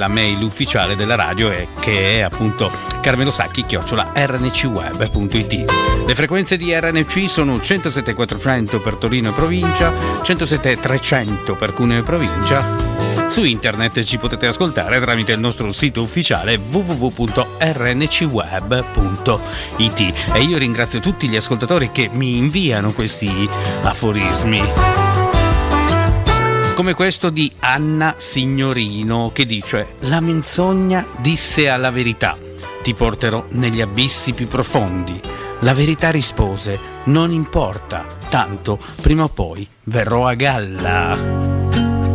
la mail ufficiale della radio che è appunto carmelosacchi@rncweb.it. Le frequenze di RNC sono 107.400 per Torino e provincia, 107.300 per Cuneo e provincia. Su internet ci potete ascoltare tramite il nostro sito ufficiale www.rncweb.it. E io ringrazio tutti gli ascoltatori che mi inviano questi aforismi, come questo di Anna Signorino, che dice: la menzogna disse alla verità: ti porterò negli abissi più profondi. La verità rispose: non importa, tanto prima o poi verrò a galla.